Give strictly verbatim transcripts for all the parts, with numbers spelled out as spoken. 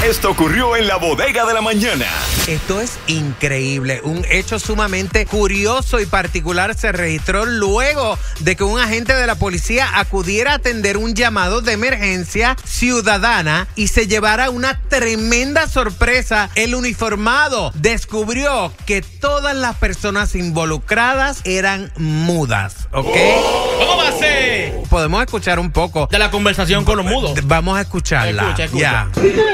Esto ocurrió en la Bodega de la Mañana. Esto es increíble. Un hecho sumamente curioso y particular se registró luego de que un agente de la policía acudiera a atender un llamado de emergencia ciudadana y se llevara una tremenda sorpresa. El uniformado descubrió que todas las personas involucradas eran mudas, ¿ok? ¿Cómo va a ser? Podemos escuchar un poco De la conversación con los mudos. Vamos a escucharla. Escucha, escucha. Ya.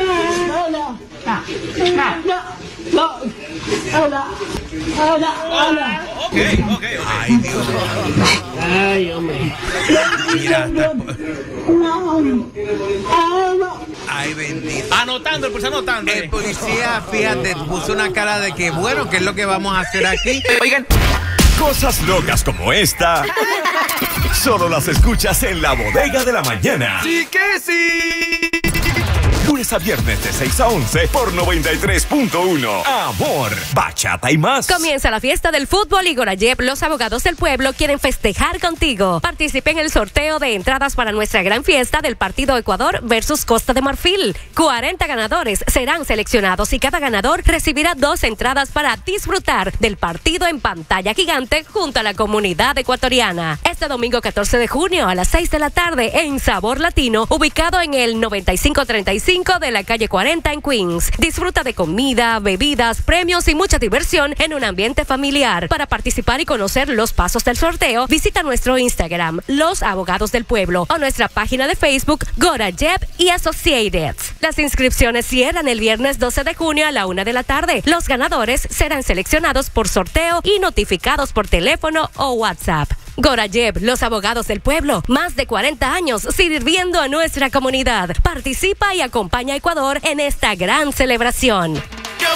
Ok, ok, ok. Ay, Dios. Ay, hombre. Mira, hasta- Ay, bendito. Anotando, el policía anotando. El policía, fíjate, puso una cara de que, bueno, ¿qué es lo que vamos a hacer aquí? Oigan. Cosas locas como esta solo las escuchas en la Bodega de la Mañana. Sí que sí. Lunes a viernes de seis a once por noventa y tres punto uno. Amor, bachata y más. Comienza la fiesta del fútbol y Gorayev, los abogados del pueblo, quieren festejar contigo. Participe en el sorteo de entradas para nuestra gran fiesta del partido Ecuador versus Costa de Marfil. cuarenta ganadores serán seleccionados y cada ganador recibirá dos entradas para disfrutar del partido en pantalla gigante junto a la comunidad ecuatoriana. Este domingo catorce de junio a las seis de la tarde en Sabor Latino, ubicado en el noventa y cinco treinta y cinco de la calle cuarenta en Queens. Disfruta de comida, bebidas, premios y mucha diversión en un ambiente familiar. Para participar y conocer los pasos del sorteo, visita nuestro Instagram, Los Abogados del Pueblo, o nuestra página de Facebook, Gorayev y Associated. Las inscripciones cierran el viernes doce de junio a la una de la tarde. Los ganadores serán seleccionados por sorteo y notificados por teléfono o WhatsApp. Gorayev, los abogados del pueblo, más de cuarenta años sirviendo a nuestra comunidad. Participa y acompaña a Ecuador en esta gran celebración.